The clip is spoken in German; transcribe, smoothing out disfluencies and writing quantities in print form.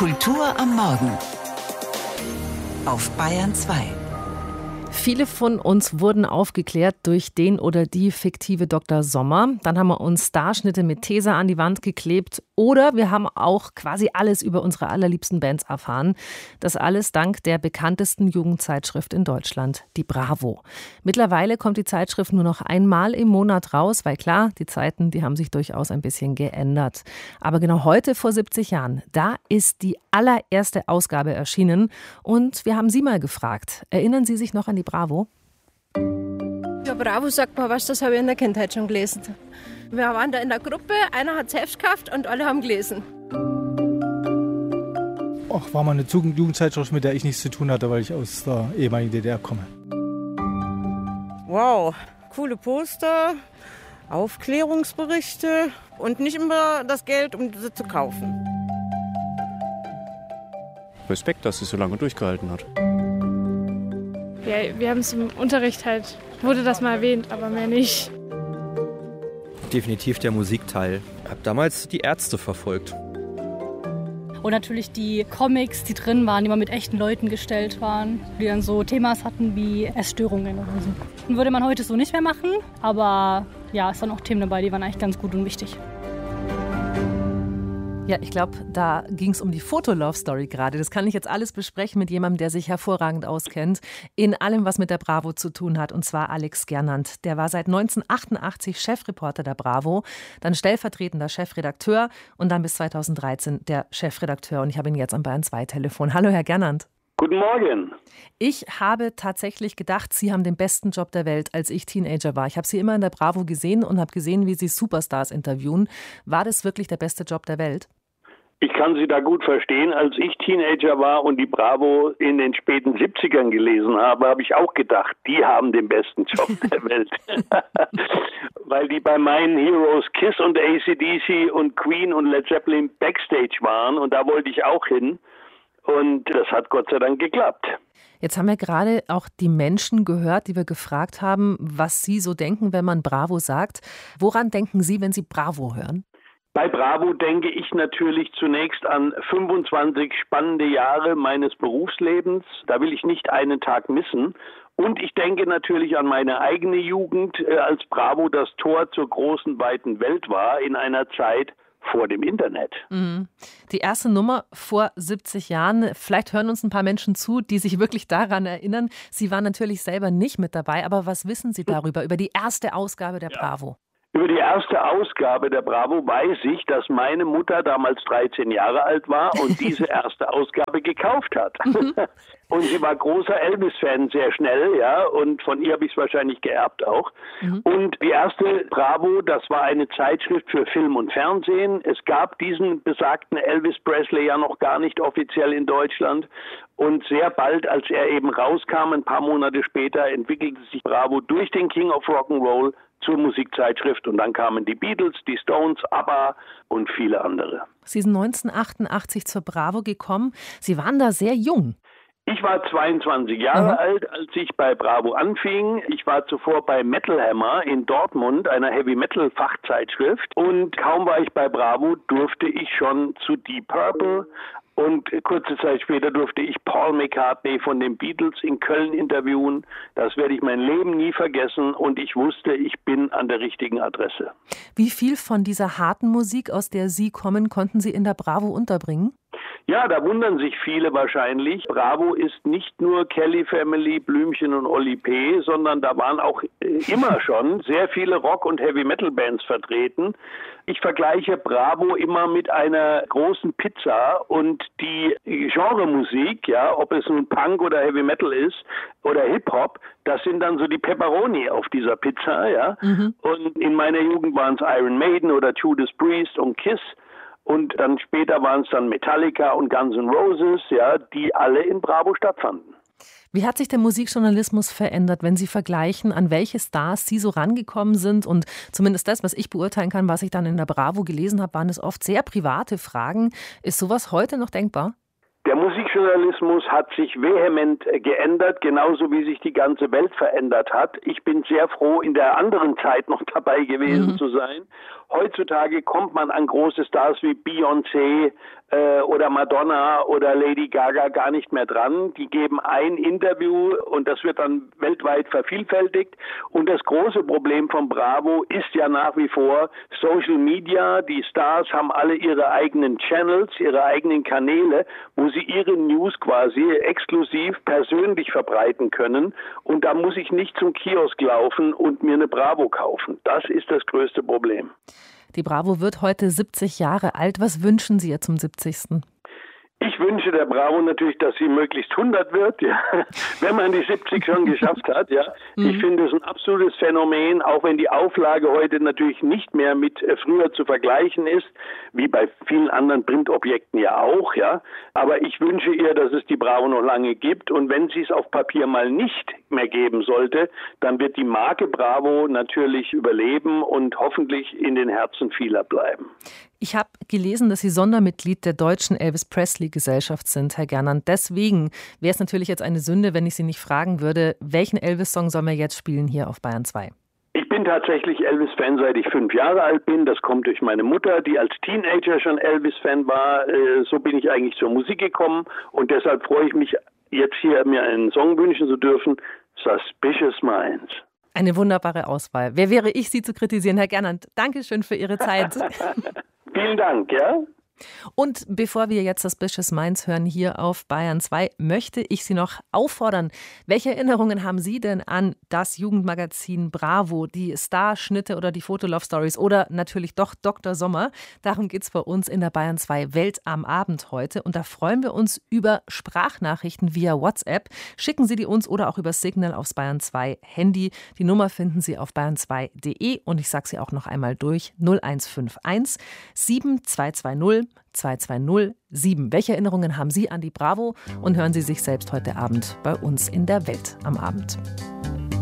Kultur am Morgen auf Bayern 2. Viele von uns wurden aufgeklärt durch den oder die fiktive Dr. Sommer. Dann haben wir uns Starschnitte mit Tesa an die Wand geklebt oder wir haben auch quasi alles über unsere allerliebsten Bands erfahren. Das alles dank der bekanntesten Jugendzeitschrift in Deutschland, die Bravo. Mittlerweile kommt die Zeitschrift nur noch einmal im Monat raus, weil klar, die Zeiten, die haben sich durchaus ein bisschen geändert. Aber genau heute vor 70 Jahren, da ist die allererste Ausgabe erschienen und wir haben Sie mal gefragt. Erinnern Sie sich noch an die Bravo? Ja, Bravo sagt man was, das habe ich in der Kindheit schon gelesen. Wir waren da in der Gruppe, einer hat selbst gekauft und alle haben gelesen. Ach, war mal eine Jugendzeitschrift, mit der ich nichts zu tun hatte, weil ich aus der ehemaligen DDR komme. Wow, coole Poster, Aufklärungsberichte und nicht immer das Geld, um sie zu kaufen. Respekt, dass sie so lange durchgehalten hat. Ja, wir haben es im Unterricht halt, wurde das mal erwähnt, aber mehr nicht. Definitiv der Musikteil. Ich habe damals die Ärzte verfolgt. Und natürlich die Comics, die drin waren, die mal mit echten Leuten gestellt waren, die dann so Themas hatten wie Essstörungen oder so. Würde man heute so nicht mehr machen, aber ja, es waren auch Themen dabei, die waren eigentlich ganz gut und wichtig. Ja, ich glaube, da ging es um die Foto-Love-Story gerade. Das kann ich jetzt alles besprechen mit jemandem, der sich hervorragend auskennt in allem, was mit der Bravo zu tun hat, und zwar Alex Gernand. Der war seit 1988 Chefreporter der Bravo, dann stellvertretender Chefredakteur und dann bis 2013 der Chefredakteur. Und ich habe ihn jetzt am Bayern 2 Telefon. Hallo, Herr Gernand. Guten Morgen. Ich habe tatsächlich gedacht, Sie haben den besten Job der Welt, als ich Teenager war. Ich habe Sie immer in der Bravo gesehen und habe gesehen, wie Sie Superstars interviewen. War das wirklich der beste Job der Welt? Ich kann Sie da gut verstehen. Als ich Teenager war und die Bravo in den späten 70ern gelesen habe, habe ich auch gedacht, die haben den besten Job der Welt. Weil die bei meinen Heroes Kiss und AC/DC und Queen und Led Zeppelin Backstage waren und da wollte ich auch hin. Und das hat Gott sei Dank geklappt. Jetzt haben wir gerade auch die Menschen gehört, die wir gefragt haben, was sie so denken, wenn man Bravo sagt. Woran denken Sie, wenn Sie Bravo hören? Bei Bravo denke ich natürlich zunächst an 25 spannende Jahre meines Berufslebens. Da will ich nicht einen Tag missen. Und ich denke natürlich an meine eigene Jugend, als Bravo das Tor zur großen, weiten Welt war, in einer Zeit vor dem Internet. Die erste Nummer vor 70 Jahren. Vielleicht hören uns ein paar Menschen zu, die sich wirklich daran erinnern. Sie waren natürlich selber nicht mit dabei, aber was wissen Sie darüber, über die erste Ausgabe der Bravo? Über die erste Ausgabe der Bravo weiß ich, dass meine Mutter damals 13 Jahre alt war und diese erste Ausgabe gekauft hat. Und sie war großer Elvis-Fan sehr schnell, ja, und von ihr habe ich es wahrscheinlich geerbt auch. Und die erste Bravo, das war eine Zeitschrift für Film und Fernsehen. Es gab diesen besagten Elvis Presley ja noch gar nicht offiziell in Deutschland. Und sehr bald, als er eben rauskam, ein paar Monate später, entwickelte sich Bravo durch den King of Rock'n'Roll zur Musikzeitschrift und dann kamen die Beatles, die Stones, ABBA und viele andere. Sie sind 1988 zur Bravo gekommen. Sie waren da sehr jung. Ich war 22 Jahre alt, als ich bei Bravo anfing. Ich war zuvor bei Metal Hammer in Dortmund, einer Heavy-Metal-Fachzeitschrift. Und kaum war ich bei Bravo, durfte ich schon zu Deep Purple. Und kurze Zeit später durfte ich Paul McCartney von den Beatles in Köln interviewen. Das werde ich mein Leben nie vergessen. Und ich wusste, ich bin an der richtigen Adresse. Wie viel von dieser harten Musik, aus der Sie kommen, konnten Sie in der Bravo unterbringen? Ja, da wundern sich viele wahrscheinlich. Bravo ist nicht nur Kelly Family, Blümchen und Oli P., sondern da waren auch immer schon sehr viele Rock- und Heavy-Metal-Bands vertreten. Ich vergleiche Bravo immer mit einer großen Pizza und die Genremusik, ja, ob es nun Punk oder Heavy-Metal ist oder Hip-Hop, das sind dann so die Pepperoni auf dieser Pizza, ja. Und in meiner Jugend waren es Iron Maiden oder Judas Priest und Kiss. Und dann später waren es dann Metallica und Guns N' Roses, ja, die alle in Bravo stattfanden. Wie hat sich der Musikjournalismus verändert, wenn Sie vergleichen, an welche Stars Sie so rangekommen sind? Und zumindest das, was ich beurteilen kann, was ich dann in der Bravo gelesen habe, waren es oft sehr private Fragen. Ist sowas heute noch denkbar? Der Musikjournalismus hat sich vehement geändert, genauso wie sich die ganze Welt verändert hat. Ich bin sehr froh, in der anderen Zeit noch dabei gewesen zu sein. Heutzutage kommt man an große Stars wie Beyoncé oder Madonna oder Lady Gaga gar nicht mehr dran. Die geben ein Interview und das wird dann weltweit vervielfältigt. Und das große Problem von Bravo ist ja nach wie vor Social Media. Die Stars haben alle ihre eigenen Channels, ihre eigenen Kanäle, wo sie ihre News quasi exklusiv persönlich verbreiten können. Und da muss ich nicht zum Kiosk laufen und mir eine Bravo kaufen. Das ist das größte Problem. Die Bravo wird heute 70 Jahre alt. Was wünschen Sie ihr zum 70.? Ich wünsche der Bravo natürlich, dass sie möglichst 100 wird, ja, wenn man die 70 schon geschafft hat. Ja. Ich finde es ein absolutes Phänomen, auch wenn die Auflage heute natürlich nicht mehr mit früher zu vergleichen ist, wie bei vielen anderen Printobjekten ja auch. Ja. Aber ich wünsche ihr, dass es die Bravo noch lange gibt. Und wenn sie es auf Papier mal nicht mehr geben sollte, dann wird die Marke Bravo natürlich überleben und hoffentlich in den Herzen vieler bleiben. Ich habe gelesen, dass Sie Sondermitglied der Deutschen Elvis Presley Gesellschaft sind, Herr Gernand. Deswegen wäre es natürlich jetzt eine Sünde, wenn ich Sie nicht fragen würde, welchen Elvis-Song sollen wir jetzt spielen hier auf Bayern 2? Ich bin tatsächlich Elvis-Fan, seit ich 5 Jahre alt bin. Das kommt durch meine Mutter, die als Teenager schon Elvis-Fan war. So bin ich eigentlich zur Musik gekommen und deshalb freue ich mich, jetzt hier mir einen Song wünschen zu dürfen, Suspicious Minds. Eine wunderbare Auswahl. Wer wäre ich, Sie zu kritisieren, Herr Gernand? Dankeschön für Ihre Zeit. Vielen Dank, ja. Und bevor wir jetzt Suspicious Minds hören hier auf Bayern 2, möchte ich Sie noch auffordern. Welche Erinnerungen haben Sie denn an das Jugendmagazin Bravo, die Starschnitte oder die Fotolove-Stories oder natürlich doch Dr. Sommer? Darum geht es bei uns in der Bayern 2 Welt am Abend heute. Und da freuen wir uns über Sprachnachrichten via WhatsApp. Schicken Sie die uns oder auch über Signal aufs Bayern 2 Handy. Die Nummer finden Sie auf bayern2.de und ich sage sie auch noch einmal durch: 0151 7220 220 Welche Erinnerungen haben Sie an die Bravo? Und hören Sie sich selbst heute Abend bei uns in der Welt am Abend.